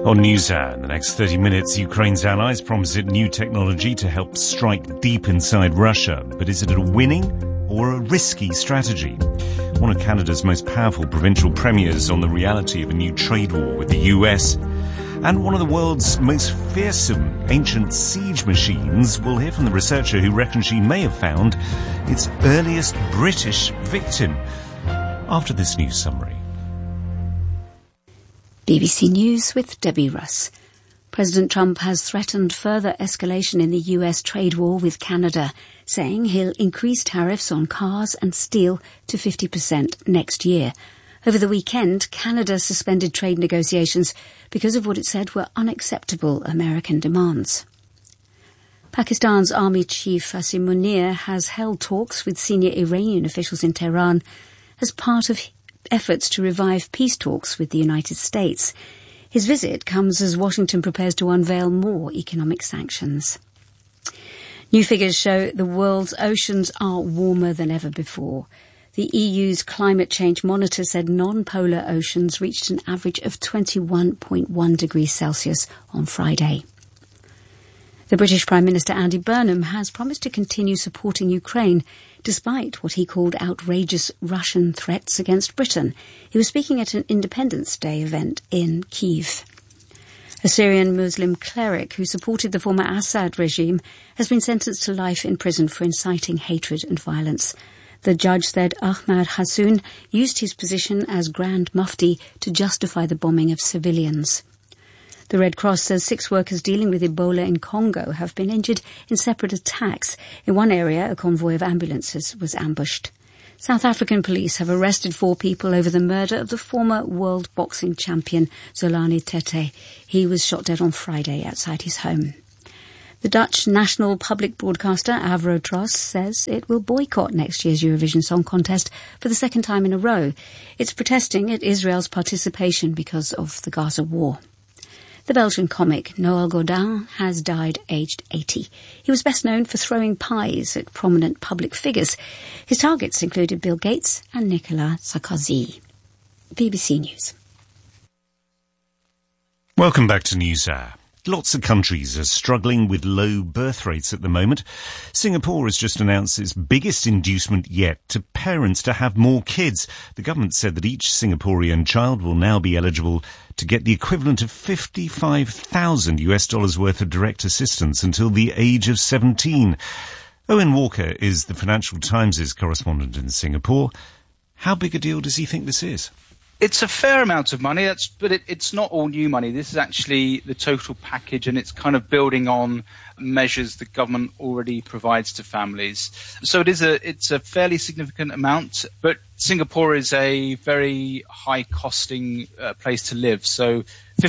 On NewsHour, in the next 30 minutes, Ukraine's allies promise it new technology to help strike deep inside Russia. But is it a winning or a risky strategy? One of Canada's most powerful provincial premiers on the reality of a new trade war with the US. And one of the world's most fearsome ancient siege machines. We'll hear from the researcher who reckons she may have found its earliest British victim. After this news summary. BBC News with Debbie Russ. President Trump has threatened further escalation in the US trade war with Canada, saying he'll increase tariffs on cars and steel to 50% next year. Over the weekend, Canada suspended trade negotiations because of what it said were unacceptable American demands. Pakistan's Army Chief Asim Munir has held talks with senior Iranian officials in Tehran as part of efforts to revive peace talks with the United States. His visit comes as Washington prepares to unveil more economic sanctions. New figures show the world's oceans are warmer than ever before. The EU's climate change monitor said non-polar oceans reached an average of 21.1 degrees Celsius on Friday. The British Prime Minister Andy Burnham has promised to continue supporting Ukraine despite what he called outrageous Russian threats against Britain. He was speaking at an Independence Day event in Kyiv. A Syrian Muslim cleric who supported the former Assad regime has been sentenced to life in prison for inciting hatred and violence. The judge said Ahmad Hassoun used his position as Grand Mufti to justify the bombing of civilians. The Red Cross says 6 workers dealing with Ebola in Congo have been injured in separate attacks. In one area, a convoy of ambulances was ambushed. South African police have arrested 4 people over the murder of the former world boxing champion Zolani Tete. He was shot dead on Friday outside his home. The Dutch national public broadcaster Avrotros says it will boycott next year's Eurovision Song Contest for the second time in a row. It's protesting at Israel's participation because of the Gaza war. The Belgian comic Noel Godin has died aged 80. He was best known for throwing pies at prominent public figures. His targets included Bill Gates and Nicolas Sarkozy. BBC News. Welcome back to NewsHour. Lots of countries are struggling with low birth rates at the moment. Singapore has just announced its biggest inducement yet to parents to have more kids. The government said that each Singaporean child will now be eligible to get the equivalent of $55,000 worth of direct assistance until the age of 17. Owen Walker is the Financial Times' correspondent in Singapore. How big a deal does he think this is? It's a fair amount of money, but it's not all new money. This is actually the total package, and it's kind of building on measures the government already provides to families. So it's a fairly significant amount, but Singapore is a very high-costing place to live. So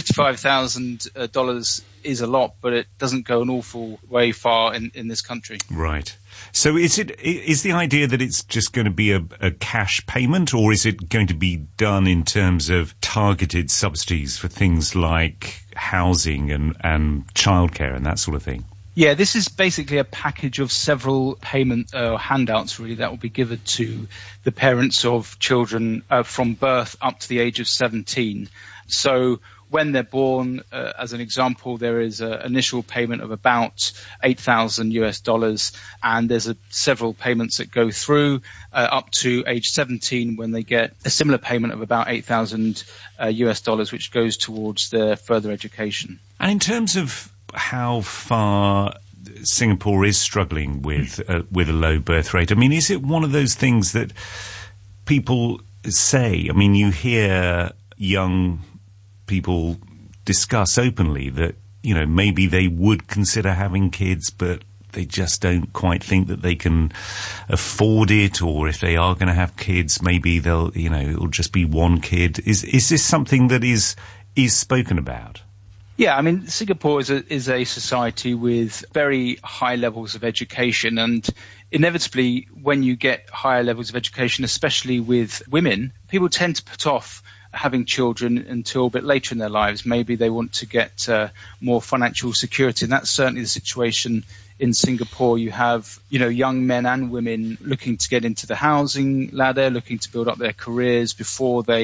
$55,000 is a lot, but it doesn't go an awful way far in this country. Right. So is the idea that it's just going to be a cash payment, or is it going to be done in terms of targeted subsidies for things like housing and childcare and that sort of thing? Yeah, this is basically a package of several payment handouts, really, that will be given to the parents of children from birth up to the age of 17. So when they're born, as an example, there is an initial payment of about $8,000, and there's several payments that go through up to age 17 when they get a similar payment of about $8,000, which goes towards their further education. And in terms of how far Singapore is struggling with a low birth rate, I mean, is it one of those things that people say? I mean, you hear young people discuss openly that, you know, maybe they would consider having kids, but they just don't quite think that they can afford it, or if they are going to have kids, maybe they'll, you know, it'll just be one kid. Is this something that is spoken about? Yeah, I mean, Singapore is a society with very high levels of education, and inevitably when you get higher levels of education, especially with women, people tend to put off having children until a bit later in their lives. Maybe they want to get more financial security, and that's certainly the situation in Singapore. You have, you know, young men and women looking to get into the housing ladder, looking to build up their careers before they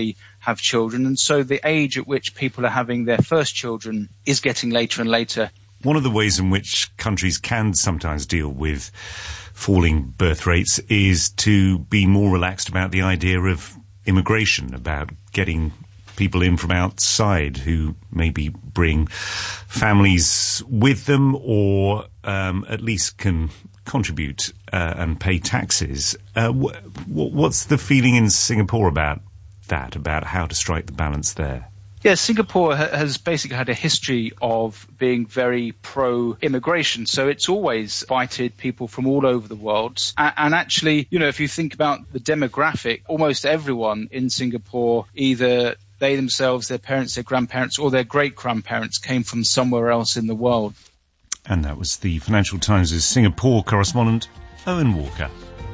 have children, and so the age at which people are having their first children is getting later and later. One of the ways in which countries can sometimes deal with falling birth rates is to be more relaxed about the idea of immigration, about getting people in from outside who maybe bring families with them or at least can contribute and pay taxes. What's the feeling in Singapore about that, about how to strike the balance there? Yeah, Singapore has basically had a history of being very pro-immigration. So it's always invited people from all over the world. And actually, if you think about the demographic, almost everyone in Singapore, either they themselves, their parents, their grandparents, or their great-grandparents came from somewhere else in the world. And that was the Financial Times' Singapore correspondent, Owen Walker.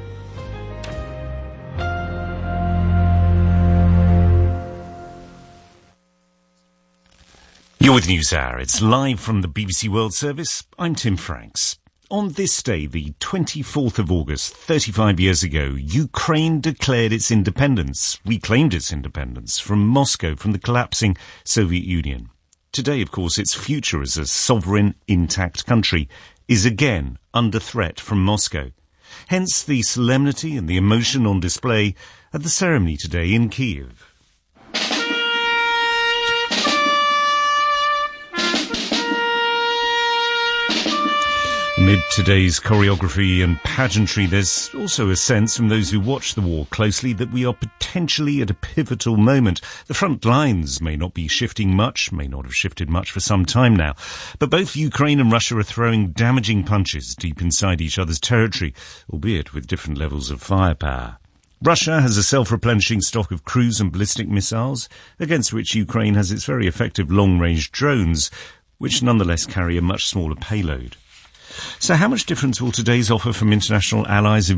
You're with NewsHour. It's live from the BBC World Service. I'm Tim Franks. On this day, the 24th of August, 35 years ago, Ukraine declared its independence, reclaimed its independence from Moscow, from the collapsing Soviet Union. Today, of course, its future as a sovereign, intact country is again under threat from Moscow. Hence the solemnity and the emotion on display at the ceremony today in Kyiv. Amid today's choreography and pageantry, there's also a sense from those who watch the war closely that we are potentially at a pivotal moment. The front lines may not be shifting much, may not have shifted much for some time now, but both Ukraine and Russia are throwing damaging punches deep inside each other's territory, albeit with different levels of firepower. Russia has a self-replenishing stock of cruise and ballistic missiles, against which Ukraine has its very effective long-range drones, which nonetheless carry a much smaller payload. So how much difference will today's offer from international allies